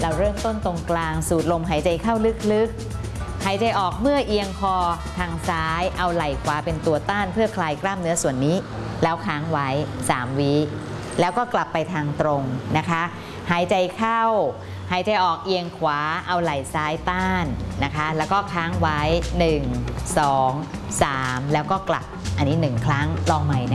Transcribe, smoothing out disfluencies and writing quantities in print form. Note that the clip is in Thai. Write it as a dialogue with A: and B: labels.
A: เราเริ่มต้นตรงกลางสูดลมหายใจเข้าลึกๆหายใจออกเมื่อเอียงคอทางซ้ายเอาไหล่ขวาเป็นตัวต้านเพื่อคลายกล้ามเนื้อส่วนนี้แล้วค้างไว้3 วิแล้วก็กลับไปทางตรงนะคะหายใจเข้าหายใจออกเอียงขวาเอาไหล่ซ้ายต้านนะคะแล้วก็ค้างไว้1 2 3แล้วก็กลับอันนี้1 ครั้งลองใหม่